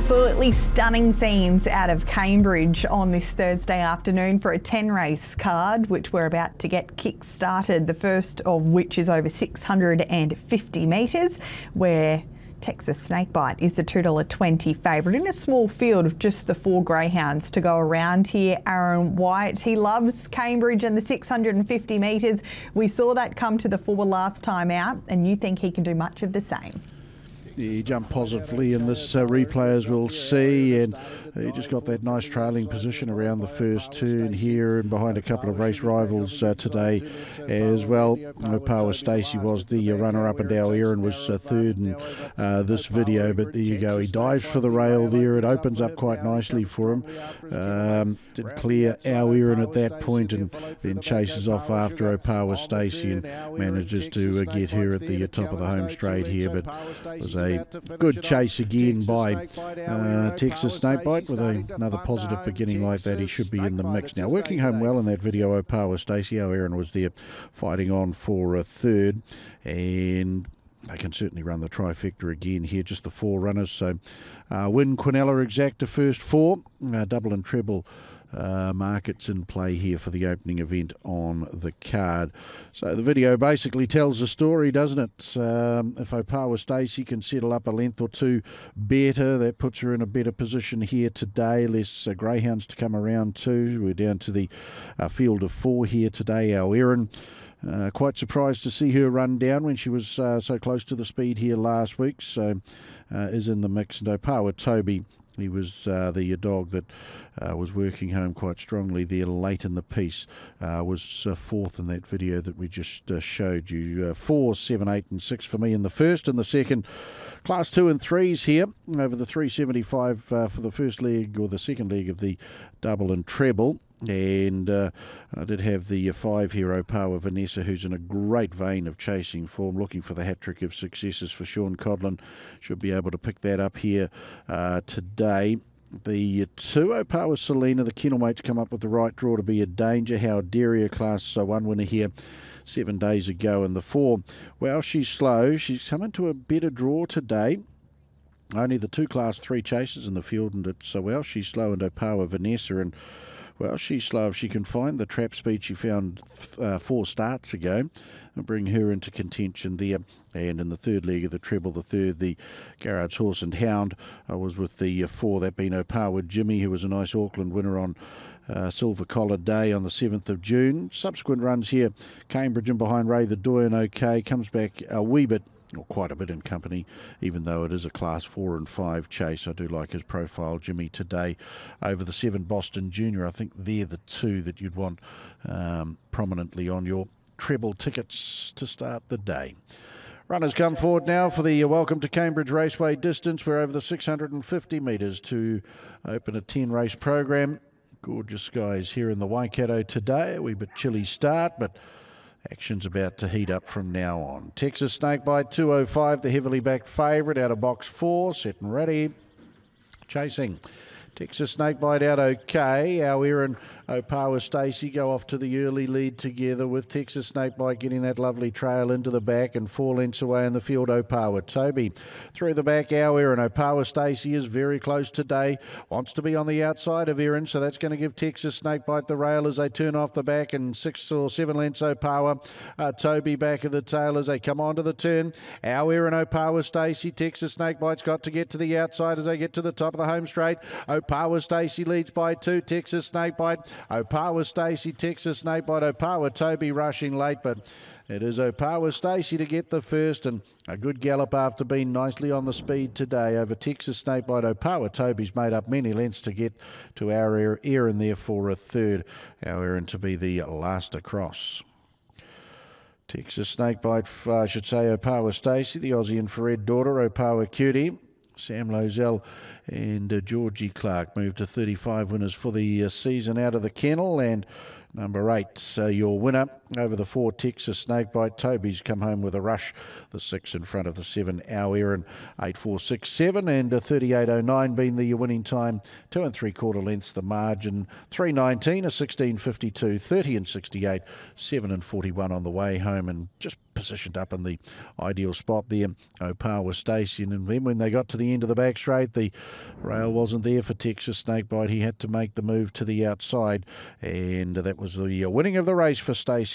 Absolutely stunning scenes out of Cambridge on this Thursday afternoon for a 10-race card, which we're about to get kick-started, the first of which is over 650 metres, where Texas Snakebite is the $2.20 favourite in a small field of just the 4 greyhounds to go around here. Aaron White, he loves Cambridge and the 650 metres. We saw that come to the fore last time out, and you think he can do much of the same? He jumped positively in this replay, as we'll see, and he just got that nice trailing position around the first turn here and behind a couple of race rivals today as well. Power Stacey was the runner-up, and Our Erin was third in this video, but there you go. He dives for the rail there. It opens up quite nicely for him. Did clear Our Erin at that point and then chases off after Power Stacey and manages to get her at the top of the home straight here, but it was a good chase again by Texas Snakebite. With another positive beginning like that, he should be in the mix. Now, working home well in that video, Power Stacey. Our Erin was there fighting on for a third, and they can certainly run the trifecta again here, just the 4 runners. So Win, Quinella, Exacta first 4, double and treble markets in play here for the opening event on the card. So the video basically tells the story, doesn't it? If Opawa Stacey can settle up a length or 2 better, that puts her in a better position here today. Less greyhounds to come around too. We're down to the field of 4 here today. Our Erin, quite surprised to see her run down when she was so close to the speed here last week, so is in the mix. And Opawa Toby, he was the dog that was working home quite strongly there late in the piece, was 4th in that video that we just showed you. 4, 7, 8 and 6 for me in the first. And the second, class 2 and 3s here over the 375 for the first leg or the second leg of the double and treble. And I did have the 5 here, Opawa Vanessa, who's in a great vein of chasing form, looking for the hat-trick of successes for Sean Codlin. Should be able to pick that up here today. The 2, Opawa Selena, the kennelmates come up with the right draw to be a danger. Howard Dairy, class 1 winner here 7 days ago. And the 4, well, she's slow. She's come into a better draw today. Only the 2 class 3 chasers in the field, and it's well, she's slow, and Opawa Vanessa, and well, she's slow. If she can find the trap speed she found 4 starts ago and bring her into contention there. And in the third leg of the treble, the third, the Garrard's Horse and Hound was with the 4, that being Opawa Jimmy, who was a nice Auckland winner on Silver Collar Day on the 7th of June. Subsequent runs here, Cambridge and behind Ray the Doyen, okay, comes back a wee bit, or quite a bit in company, even though it is a class 4 and 5 chase. I do like his profile, Jimmy, today over the 7 Boston Junior. I think they're the 2 that you'd want prominently on your treble tickets to start the day. Runners come forward now for the Welcome to Cambridge Raceway distance. We're over the 650 metres to open a 10-race program. Gorgeous skies here in the Waikato today. A wee bit chilly start, but action's about to heat up from now on. Texas Snakebite 205, the heavily backed favourite, out of box 4, set and ready. Chasing. Texas Snakebite out okay. Our Erin, Opawa Stacey go off to the early lead together, with Texas Snakebite getting that lovely trail into the back, and 4 lengths away in the field, Opawa Toby. Through the back, Our Erin, Opawa Stacey is very close today. Wants to be on the outside of Erin, so that's going to give Texas Snakebite the rail as they turn off the back, and 6 or 7 lengths Opawa Toby back of the tail as they come onto the turn. Our Erin, Opawa Stacey, Texas Snakebite's got to get to the outside as they get to the top of the home straight. Opawa Stacey leads by 2, Texas Snakebite. Opawa Stacey, Texas Snakebite, Opawa Toby rushing late, but it is Opawa Stacey to get the first, and a good gallop after being nicely on the speed today over Texas Snakebite. Opawa Toby's made up many lengths to get to Our Erin there for a third. Our Erin to be the last across. Texas Snakebite, I should say, Opawa Stacey, the Aussie Infrared daughter, Opawa Cutie. Sam Lozelle and Georgie Clark moved to 35 winners for the season out of the kennel, and number 8, your winner over the 4, Texas Snakebite. Toby's come home with a rush. The 6 in front of the 7, Our Erin, 8.467, and 38.09 being the winning time. 2 3/4 lengths the margin. 3.19, a 16.52, 30 and 68, 7 and 41 on the way home, and just positioned up in the ideal spot there. Opal with Stacey, and then when they got to the end of the back straight, the rail wasn't there for Texas Snakebite. He had to make the move to the outside, and that was the winning of the race for Stacey.